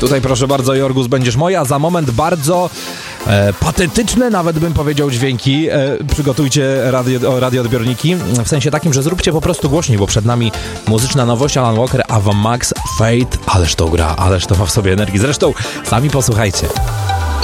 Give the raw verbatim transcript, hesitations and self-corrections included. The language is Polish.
Tutaj proszę bardzo, Jorgus, będziesz moja. Za moment bardzo e, patetyczne, nawet bym powiedział, dźwięki. E, przygotujcie radio, radioodbiorniki. W sensie takim, że zróbcie po prostu głośniej, bo przed nami muzyczna nowość. Alan Walker, Ava Max, Fate. Ależ to gra, ależ to ma w sobie energii. Zresztą sami posłuchajcie.